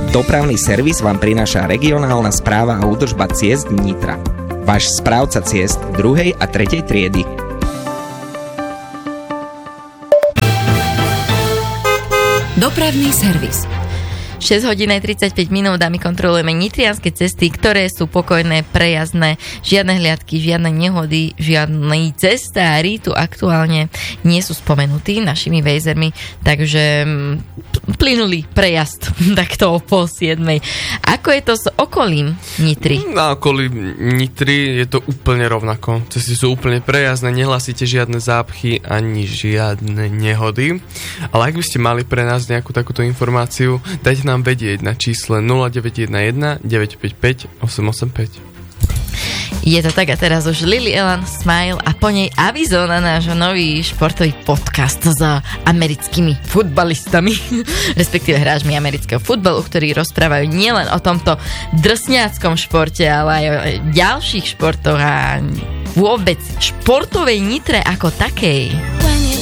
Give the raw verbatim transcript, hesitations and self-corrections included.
Dopravný servis vám prináša regionálna správa a údržba ciest Nitra. Váš správca ciest druhej a tretej triedy. Dopravný servis. šesť hodín tridsaťpäť minút a my kontrolujeme nitrianske cesty, ktoré sú pokojné, prejazdné, žiadne hliadky, žiadne nehody, žiadni cestári tu aktuálne nie sú spomenutí našimi vejzermi, takže plynulý prejazd takto o pol siedmej. Ako je to s okolím Nitry? Na okolí Nitry je to úplne rovnako. Cesty sú úplne prejazdné, nehlasíte žiadne zápchy ani žiadne nehody. Ale ak by ste mali pre nás nejakú takúto informáciu, dajte nám vedieť na čísle nula deväť jedna jeden deväť päť päť osem osem päť. Je to tak a teraz už Lily Allen Smile a po nej avizo na náš nový športový podcast s americkými futbalistami, respektíve hráčmi amerického futbalu, ktorí rozprávajú nielen o tomto drsňáckom športe, ale aj o ďalších športoch a vôbec športovej Nitre ako takej.